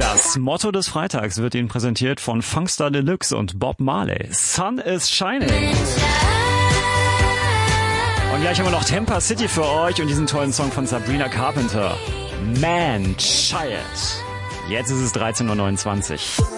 Das Motto des Freitags wird Ihnen präsentiert von Funkstar Deluxe und Bob Marley. Sun is shining. Und gleich haben wir noch Tampa City für euch und diesen tollen Song von Sabrina Carpenter. Man Child. Jetzt ist es 13:29 Uhr.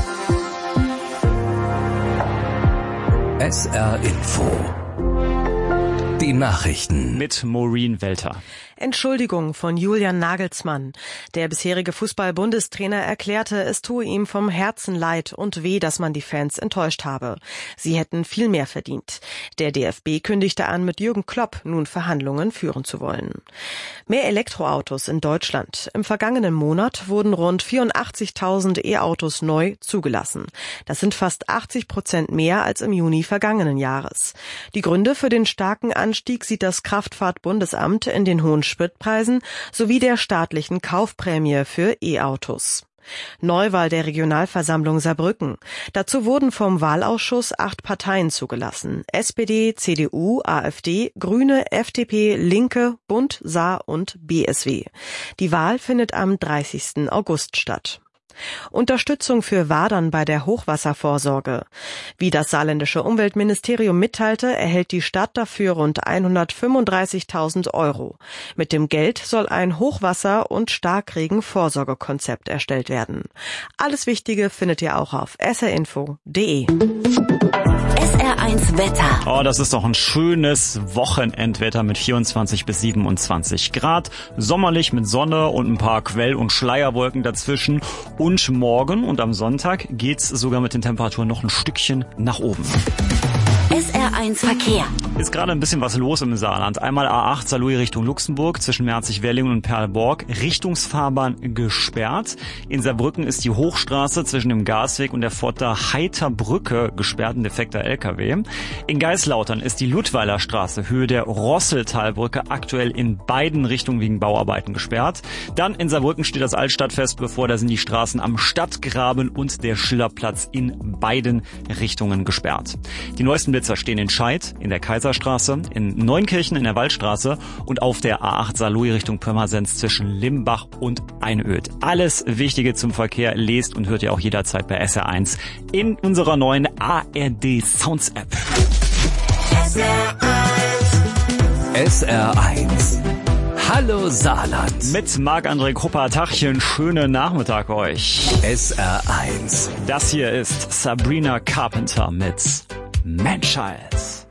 SR Info. Die Nachrichten Mit Maureen Welter. Entschuldigung von Julian Nagelsmann. Der bisherige Fußball-Bundestrainer erklärte, es tue ihm vom Herzen leid und weh, dass man die Fans enttäuscht habe. Sie hätten viel mehr verdient. Der DFB kündigte an, mit Jürgen Klopp nun Verhandlungen führen zu wollen. Mehr Elektroautos in Deutschland. Im vergangenen Monat wurden rund 84.000 E-Autos neu zugelassen. Das sind fast 80% mehr als im Juni vergangenen Jahres. Die Gründe für den starken Anstieg sieht das Kraftfahrtbundesamt in den hohen Spritpreisen sowie der staatlichen Kaufprämie für E-Autos. Neuwahl der Regionalversammlung Saarbrücken. Dazu wurden vom Wahlausschuss 8 Parteien zugelassen. SPD, CDU, AfD, Grüne, FDP, Linke, Bund, Saar und BSW. Die Wahl findet am 30. August statt. Unterstützung für Wadern bei der Hochwasservorsorge. Wie das saarländische Umweltministerium mitteilte, erhält die Stadt dafür rund 135.000 €. Mit dem Geld soll ein Hochwasser- und Starkregen-Vorsorgekonzept erstellt werden. Alles Wichtige findet ihr auch auf srinfo.de. SR1 Wetter. Oh, das ist doch ein schönes Wochenendwetter mit 24 bis 27 Grad. Sommerlich mit Sonne und ein paar Quell- und Schleierwolken dazwischen. Und morgen und am Sonntag geht's sogar mit den Temperaturen noch ein Stückchen nach oben. SR1 Verkehr. Ist gerade ein bisschen was los im Saarland. Einmal A8 Saarlouis Richtung Luxemburg zwischen Merzig-Wellingen und Perleborg. Richtungsfahrbahn gesperrt. In Saarbrücken ist die Hochstraße zwischen dem Gasweg und der Pforter Heiterbrücke gesperrt, ein defekter LKW. In Geislautern ist die Ludweiler Straße Höhe der Rosseltalbrücke aktuell in beiden Richtungen wegen Bauarbeiten gesperrt. Dann in Saarbrücken steht das Altstadtfest bevor. Da sind die Straßen am Stadtgraben und der Schillerplatz in beiden Richtungen gesperrt. Die neuesten Blitzer stehen in Scheid, in der Kaiserstraße, in Neunkirchen in der Waldstraße und auf der A8 Saarlouis Richtung Pirmasens zwischen Limbach und Einöd. Alles Wichtige zum Verkehr lest und hört ihr auch jederzeit bei SR1 in unserer neuen ARD Sounds App. SR1. Hallo Saarland. Mit Marc-André Krupper. Tachchen, schönen Nachmittag euch. SR1. Das hier ist Sabrina Carpenter mit Man Child.